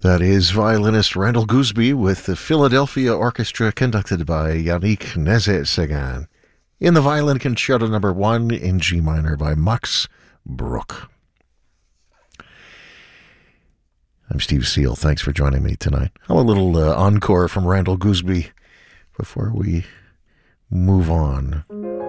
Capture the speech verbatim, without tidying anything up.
That is violinist Randall Gooseby with the Philadelphia Orchestra conducted by Yannick Nézet-Séguin in the Violin Concerto number one in G minor by Max Bruch. I'm Steve Seal. Thanks for joining me tonight. I'll have a little uh, encore from Randall Gooseby before we move on.